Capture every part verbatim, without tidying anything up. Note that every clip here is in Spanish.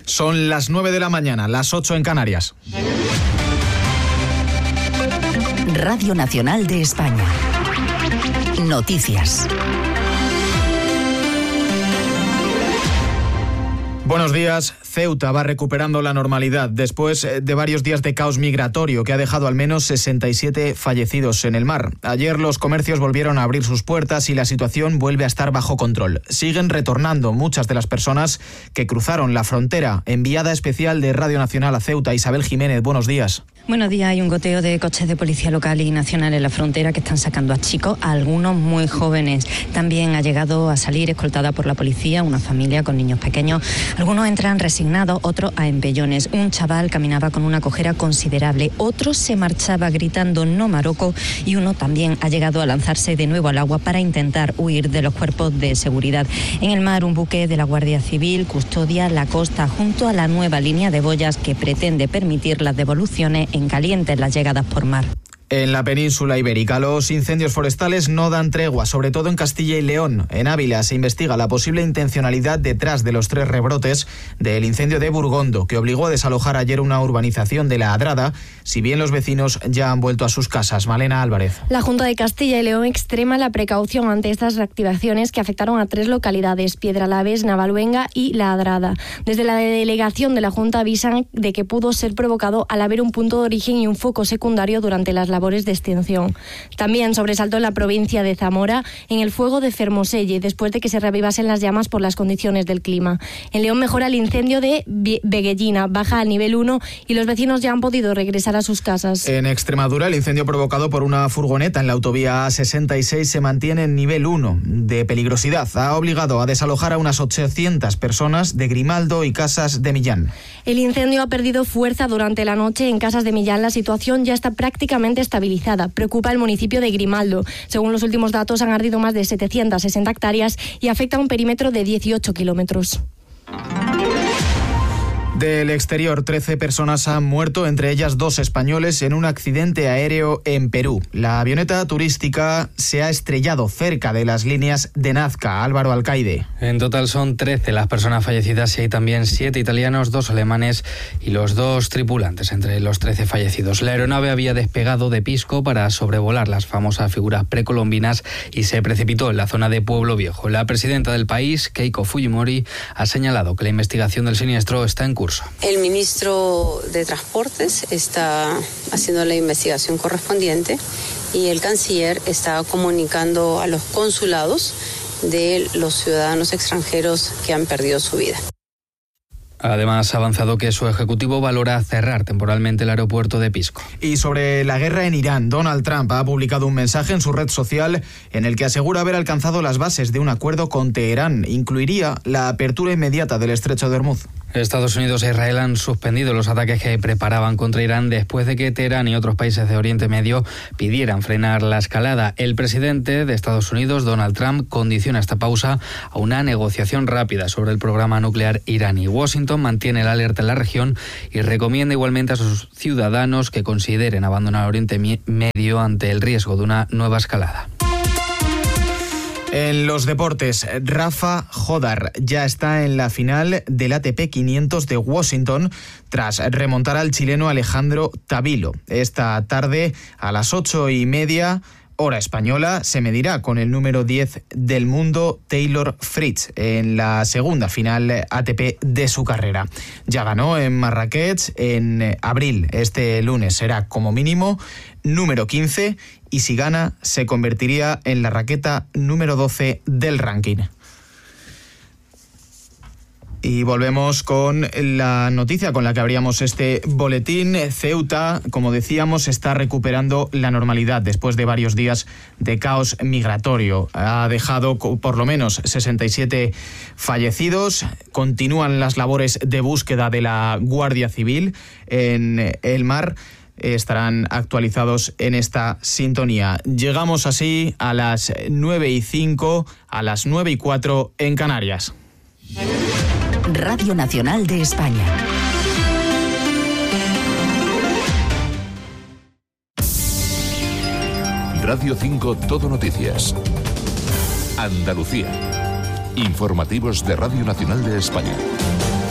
Son las nueve de la mañana, las ocho en Canarias. Radio Nacional de España. Noticias. Buenos días. Ceuta va recuperando la normalidad después de varios días de caos migratorio que ha dejado al menos sesenta y siete fallecidos en el mar. Ayer los comercios volvieron a abrir sus puertas y la situación vuelve a estar bajo control. Siguen retornando muchas de las personas que cruzaron la frontera. Enviada especial de Radio Nacional a Ceuta, Isabel Jiménez, buenos días. Buenos días. Hay un goteo de coches de policía local y nacional en la frontera que están sacando a chicos, a algunos muy jóvenes. También ha llegado a salir escoltada por la policía una familia con niños pequeños. Algunos entran resignados, otros a empellones. Un chaval caminaba con una cojera considerable, otro se marchaba gritando "no Maroko" y uno también ha llegado a lanzarse de nuevo al agua para intentar huir de los cuerpos de seguridad. En el mar, un buque de la Guardia Civil custodia la costa junto a la nueva línea de boyas que pretende permitir las devoluciones en caliente las llegadas por mar. En la península ibérica, los incendios forestales no dan tregua, sobre todo en Castilla y León. En Ávila se investiga la posible intencionalidad detrás de los tres rebrotes del incendio de Burgondo, que obligó a desalojar ayer una urbanización de La Adrada, si bien los vecinos ya han vuelto a sus casas. Malena Álvarez. La Junta de Castilla y León extrema la precaución ante estas reactivaciones que afectaron a tres localidades, Piedralaves, Navaluenga y La Adrada. Desde la delegación de la Junta avisan de que pudo ser provocado al haber un punto de origen y un foco secundario durante las labores de extinción. También sobresaltó en la provincia de Zamora en el fuego de Fermoselle, después de que se reavivasen las llamas por las condiciones del clima. En León mejora el incendio de Veguellina, baja al nivel uno y los vecinos ya han podido regresar a sus casas. En Extremadura, el incendio provocado por una furgoneta en la autovía A sesenta y seis se mantiene en nivel uno de peligrosidad. Ha obligado a desalojar a unas ochocientas personas de Grimaldo y Casas de Millán. El incendio ha perdido fuerza durante la noche en Casas de Millán. La situación ya está prácticamente estabilizada. Preocupa el municipio de Grimaldo. Según los últimos datos, han ardido más de setecientas sesenta hectáreas y afecta a un perímetro de dieciocho kilómetros. Del exterior, trece personas han muerto, entre ellas dos españoles, en un accidente aéreo en Perú. La avioneta turística se ha estrellado cerca de las líneas de Nazca. Álvaro Alcaide. En total son trece las personas fallecidas y hay también siete italianos, dos alemanes y los dos tripulantes entre los trece fallecidos. La aeronave había despegado de Pisco para sobrevolar las famosas figuras precolombinas y se precipitó en la zona de Pueblo Viejo. La presidenta del país, Keiko Fujimori, ha señalado que la investigación del siniestro está en curso. El ministro de Transportes está haciendo la investigación correspondiente y el canciller está comunicando a los consulados de los ciudadanos extranjeros que han perdido su vida. Además, ha avanzado que su ejecutivo valora cerrar temporalmente el aeropuerto de Pisco. Y sobre la guerra en Irán, Donald Trump ha publicado un mensaje en su red social en el que asegura haber alcanzado las bases de un acuerdo con Teherán. Incluiría la apertura inmediata del estrecho de Hormuz. Estados Unidos e Israel han suspendido los ataques que preparaban contra Irán después de que Teherán y otros países de Oriente Medio pidieran frenar la escalada. El presidente de Estados Unidos, Donald Trump, condiciona esta pausa a una negociación rápida sobre el programa nuclear iraní. Washington mantiene la alerta en la región y recomienda igualmente a sus ciudadanos que consideren abandonar Oriente Medio ante el riesgo de una nueva escalada. En los deportes, Rafa Jodar ya está en la final del A T P quinientos de Washington tras remontar al chileno Alejandro Tavilo. Esta tarde a las ocho y media hora española se medirá con el número diez del mundo, Taylor Fritz, en la segunda final A T P de su carrera. Ya ganó en Marrakech en abril. Este lunes será como mínimo número quince y si gana se convertiría en la raqueta número doce del ranking. Y volvemos con la noticia con la que abríamos este boletín. Ceuta, como decíamos, está recuperando la normalidad después de varios días de caos migratorio. Ha dejado por lo menos sesenta y siete fallecidos. Continúan las labores de búsqueda de la Guardia Civil en el mar. Estarán actualizados en esta sintonía. Llegamos así a las nueve y cinco, a las nueve y cuatro en Canarias. Radio Nacional de España. Radio cinco Todo Noticias. Andalucía. Informativos de Radio Nacional de España.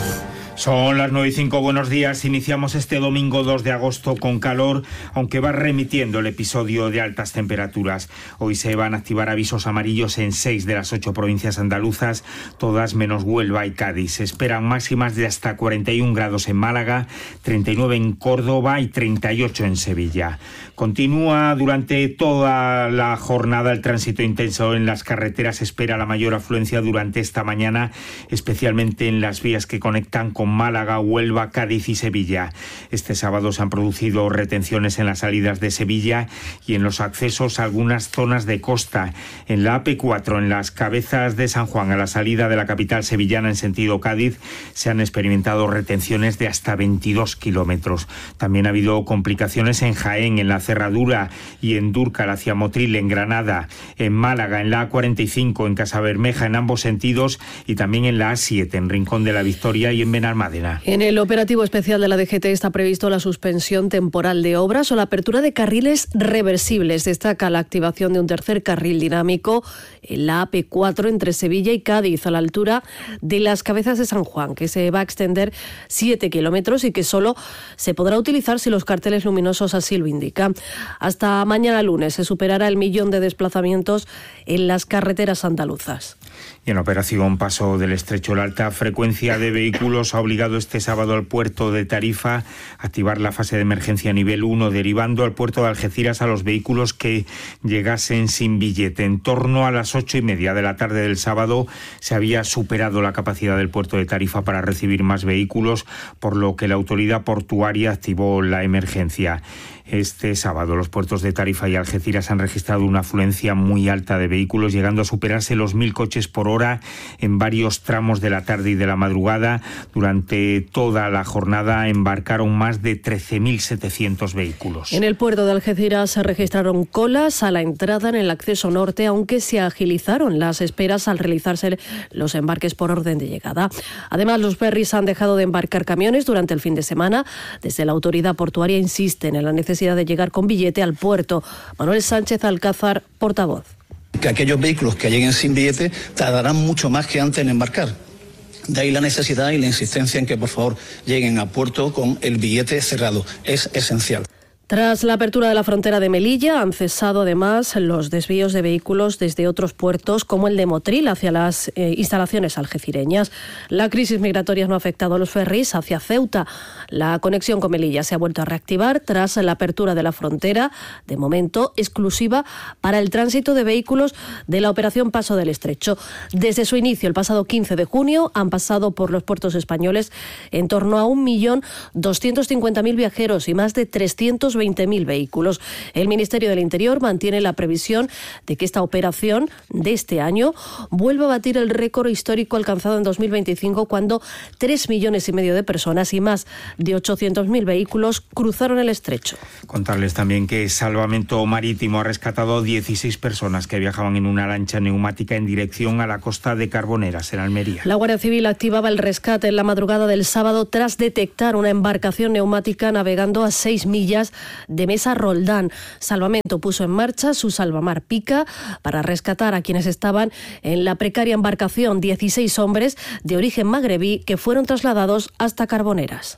Son las nueve y cinco, buenos días. Iniciamos este domingo dos de agosto con calor, aunque va remitiendo el episodio de altas temperaturas. Hoy se van a activar avisos amarillos en seis de las ocho provincias andaluzas, todas menos Huelva y Cádiz. Se esperan máximas de hasta cuarenta y un grados en Málaga, treinta y nueve en Córdoba y treinta y ocho en Sevilla. Continúa durante toda la jornada el tránsito intenso en las carreteras. Se espera la mayor afluencia durante esta mañana, especialmente en las vías que conectan con Málaga, Huelva, Cádiz y Sevilla. Este sábado se han producido retenciones en las salidas de Sevilla y en los accesos a algunas zonas de costa. En la A P cuatro, en las Cabezas de San Juan, a la salida de la capital sevillana en sentido Cádiz, se han experimentado retenciones de hasta veintidós kilómetros. También ha habido complicaciones en Jaén, en la Cerradura y en Dúrcal hacia Motril, en Granada, en Málaga, en la A cuarenta y cinco, en Casabermeja, en ambos sentidos, y también en la A siete, en Rincón de la Victoria y en Benalmádena. En el operativo especial de la D G T está previsto la suspensión temporal de obras o la apertura de carriles reversibles. Destaca la activación de un tercer carril dinámico en la A P cuatro entre Sevilla y Cádiz, a la altura de las Cabezas de San Juan, que se va a extender siete kilómetros y que solo se podrá utilizar si los carteles luminosos así lo indican. Hasta mañana lunes se superará el millón de desplazamientos en las carreteras andaluzas. Y en la operación Paso del Estrecho, la alta frecuencia de vehículos ha obligado este sábado al puerto de Tarifa a activar la fase de emergencia nivel uno, derivando al puerto de Algeciras a los vehículos que llegasen sin billete. En torno a las ocho y media de la tarde del sábado se había superado la capacidad del puerto de Tarifa para recibir más vehículos, por lo que la autoridad portuaria activó la emergencia. Este sábado los puertos de Tarifa y Algeciras han registrado una afluencia muy alta de vehículos, llegando a superarse los mil coches por hora en varios tramos de la tarde y de la madrugada. Durante toda la jornada embarcaron más de trece mil setecientos vehículos. En el puerto de Algeciras se registraron colas a la entrada en el acceso norte, aunque se agilizaron las esperas al realizarse los embarques por orden de llegada. Además, los ferries han dejado de embarcar camiones durante el fin de semana. Desde la autoridad portuaria insisten en la necesidad de llegar con billete al puerto. Manuel Sánchez Alcázar, portavoz. Que aquellos vehículos que lleguen sin billete tardarán mucho más que antes en embarcar. De ahí la necesidad y la insistencia en que por favor lleguen a puerto con el billete cerrado. Es esencial. Tras la apertura de la frontera de Melilla, han cesado además los desvíos de vehículos desde otros puertos, como el de Motril, hacia las eh, instalaciones algecireñas. La crisis migratoria no ha afectado a los ferries hacia Ceuta. La conexión con Melilla se ha vuelto a reactivar tras la apertura de la frontera, de momento exclusiva para el tránsito de vehículos de la operación Paso del Estrecho. Desde su inicio, el pasado quince de junio, han pasado por los puertos españoles en torno a un millón doscientos cincuenta mil viajeros y más de trescientos veinte mil vehículos. El Ministerio del Interior mantiene la previsión de que esta operación de este año vuelva a batir el récord histórico alcanzado en dos mil veinticinco, cuando tres millones y medio de personas y más de ochocientos mil vehículos cruzaron el estrecho. Contarles también que Salvamento Marítimo ha rescatado a dieciséis personas que viajaban en una lancha neumática en dirección a la costa de Carboneras, en Almería. La Guardia Civil activaba el rescate en la madrugada del sábado tras detectar una embarcación neumática navegando a seis millas de Mesa Roldán. Salvamento puso en marcha su Salvamar Pica para rescatar a quienes estaban en la precaria embarcación, dieciséis hombres de origen magrebí que fueron trasladados hasta Carboneras.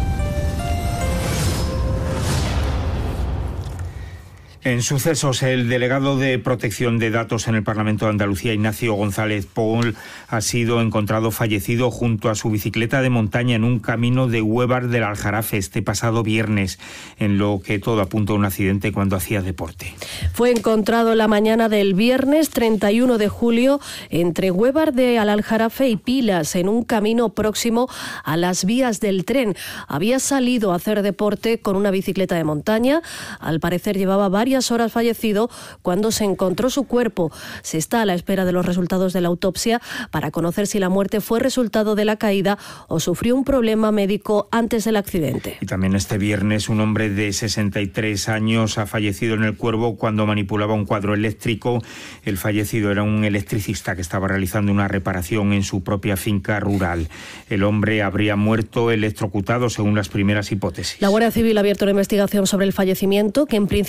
En sucesos, el delegado de Protección de Datos en el Parlamento de Andalucía, Ignacio González Pol, ha sido encontrado fallecido junto a su bicicleta de montaña en un camino de Huévar del Aljarafe este pasado viernes, en lo que todo apunta a un accidente cuando hacía deporte. Fue encontrado la mañana del viernes treinta y uno de julio entre Huévar de Aljarafe y Pilas, en un camino próximo a las vías del tren. Había salido a hacer deporte con una bicicleta de montaña. Al parecer llevaba varias horas fallecido cuando se encontró su cuerpo. Se está a la espera de los resultados de la autopsia para conocer si la muerte fue resultado de la caída o sufrió un problema médico antes del accidente. Y también este viernes un hombre de sesenta y tres años ha fallecido en el Cuervo cuando manipulaba un cuadro eléctrico. El fallecido era un electricista que estaba realizando una reparación en su propia finca rural. El hombre habría muerto electrocutado según las primeras hipótesis. La Guardia Civil ha abierto una investigación sobre el fallecimiento, que en principio no se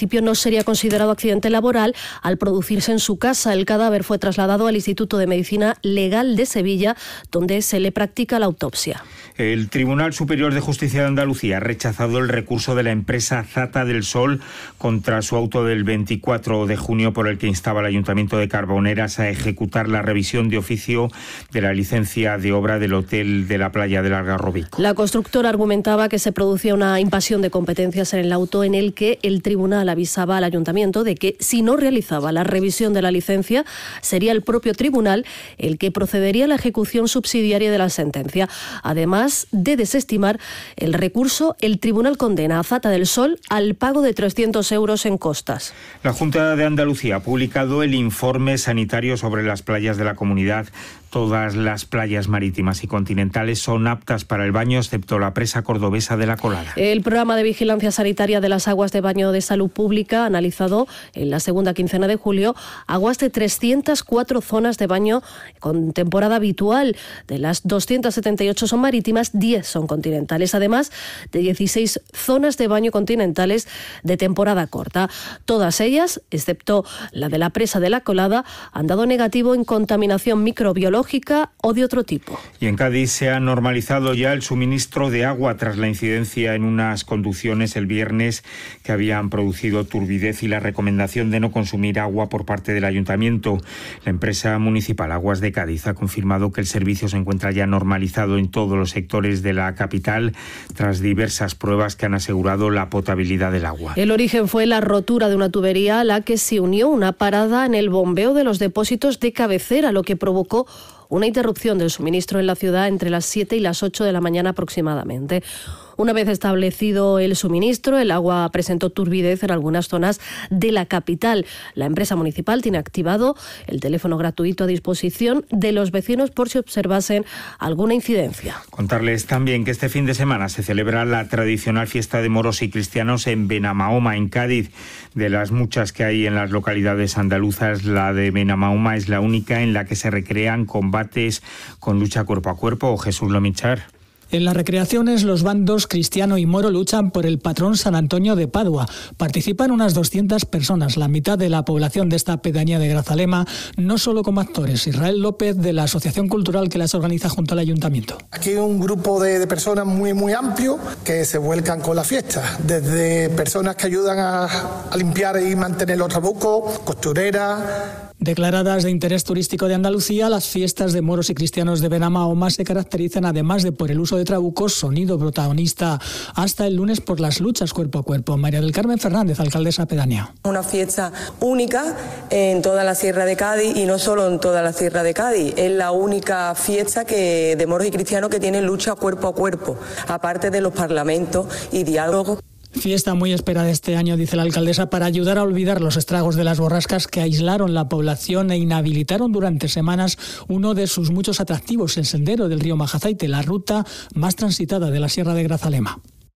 sería considerado accidente laboral al producirse en su casa. El cadáver fue trasladado al Instituto de Medicina Legal de Sevilla, donde se le practica la autopsia. El Tribunal Superior de Justicia de Andalucía ha rechazado el recurso de la empresa Zata del Sol contra su auto del veinticuatro de junio por el que instaba al Ayuntamiento de Carboneras a ejecutar la revisión de oficio de la licencia de obra del hotel de la playa del Algarrobico. La constructora argumentaba que se producía una invasión de competencias en el auto en el que el tribunal avisaba al Ayuntamiento de que si no realizaba la revisión de la licencia sería el propio tribunal el que procedería a la ejecución subsidiaria de la sentencia. Además de desestimar el recurso, el tribunal condena a Zata del Sol al pago de trescientos euros en costas. La Junta de Andalucía ha publicado el informe sanitario sobre las playas de la comunidad. Todas las playas marítimas y continentales son aptas para el baño, excepto la presa cordobesa de La Colada. El programa de vigilancia sanitaria de las aguas de baño de salud pública ha analizado en la segunda quincena de julio aguas de trescientas cuatro zonas de baño con temporada habitual. De las doscientas setenta y ocho son marítimas, diez son continentales, además de dieciséis zonas de baño continentales de temporada corta. Todas ellas, excepto la de la presa de La Colada, han dado negativo en contaminación microbiológica o de otro tipo. Y en Cádiz se ha normalizado ya el suministro de agua tras la incidencia en unas conducciones el viernes que habían producido turbidez y la recomendación de no consumir agua por parte del Ayuntamiento. La empresa municipal Aguas de Cádiz ha confirmado que el servicio se encuentra ya normalizado en todos los sectores de la capital tras diversas pruebas que han asegurado la potabilidad del agua. El origen fue la rotura de una tubería a la que se unió una parada en el bombeo de los depósitos de cabecera, lo que provocó una interrupción del suministro en la ciudad entre las siete y las ocho de la mañana aproximadamente. Una vez establecido el suministro, el agua presentó turbidez en algunas zonas de la capital. La empresa municipal tiene activado el teléfono gratuito a disposición de los vecinos por si observasen alguna incidencia. Contarles también que este fin de semana se celebra la tradicional fiesta de moros y cristianos en Benamahoma, en Cádiz. De las muchas que hay en las localidades andaluzas, la de Benamahoma es la única en la que se recrean combates con lucha cuerpo a cuerpo. Jesús Lomichar. En las recreaciones, los bandos cristiano y moro luchan por el patrón San Antonio de Padua. Participan unas doscientas personas, la mitad de la población de esta pedanía de Grazalema, no solo como actores. Israel López, de la Asociación Cultural que las organiza junto al Ayuntamiento. Aquí hay un grupo de, de personas muy, muy amplio que se vuelcan con la fiesta. Desde personas que ayudan a, a limpiar y mantener los trabucos, costureras. Declaradas de interés turístico de Andalucía, las fiestas de moros y cristianos de Benamahoma se caracterizan además de por el uso de trabucos, sonido protagonista hasta el lunes por las luchas cuerpo a cuerpo. María del Carmen Fernández, alcaldesa pedánea. Una fiesta única en toda la Sierra de Cádiz y no solo en toda la Sierra de Cádiz. Es la única fiesta que, de moros y cristianos que tiene lucha cuerpo a cuerpo, aparte de los parlamentos y diálogos. Fiesta muy esperada este año, dice la alcaldesa, para ayudar a olvidar los estragos de las borrascas que aislaron la población e inhabilitaron durante semanas uno de sus muchos atractivos, el sendero del río Majazaite, la ruta más transitada de la Sierra de Grazalema.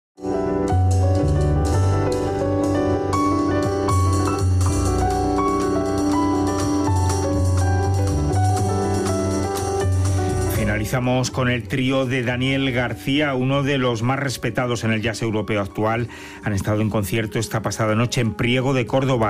Finalizamos con el trío de Daniel García, uno de los más respetados en el jazz europeo actual. Han estado en concierto esta pasada noche en Priego de Córdoba.